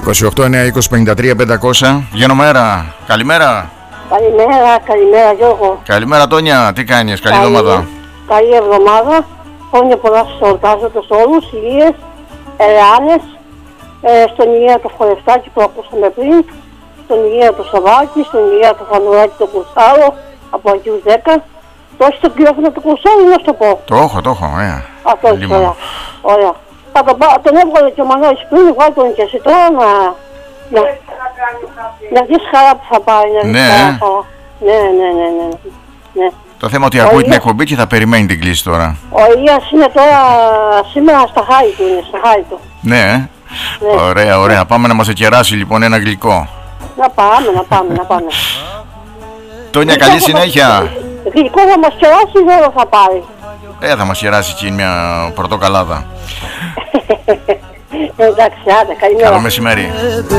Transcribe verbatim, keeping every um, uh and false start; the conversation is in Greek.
είκοσι οκτώ εννιά είκοσι πενήντα τρία πεντακόσια. Βγαίνω μέρα. Καλημέρα. Καλημέρα, καλημέρα Γιώργο. Καλημέρα Τόνια, τι κάνεις, καλή εβδομάδα. Καλή εβδομάδα. Χρόνια πολλά σας εορτάζονται σε όλους, υγείες, ελεάνες, ε, στον υγεία το Φορεστάκι που ακούσαμε πριν, στον υγεία το Σαββάκι, στον υγεία το Φανουράκι το Κουρσάρο, από Αγίους δέκα. Το έχεις το κυριόφωνο του Κουρσάρου ή να σου το πω? Το έχω, το έχω, ε. Α, το έχεις, ωραία. Ωραία. Θα τον, τον έβγαλε και ο Μανώλης πριν, βγάλει τον και εσύ τώρα να... Να, να δεις χαρά που θα πάρει, να δεις ναι. χαρά, χαρά. Ναι, ναι, ναι, ναι, ναι. Το θέμα ότι ακούει την εκπομπή και θα περιμένει την κλίση τώρα. Ο Ηλίας είναι τώρα σήμερα στα χάρη του, είναι στα χάρη του. Ναι, ναι. Ωραία, ωραία. Πάμε να μας εκεράσει λοιπόν ένα γλυκό. Να πάμε, να πάμε, να πάμε. Τόνια, καλή συνέχεια. Γλυκό θα μας κεράσει, δώρο θα πάρει. Ε, θα μας κεράσει εκεί μια πορτοκαλάδα. Εντάξει, άντε, καλημέρα. Καλό μεσημέρι.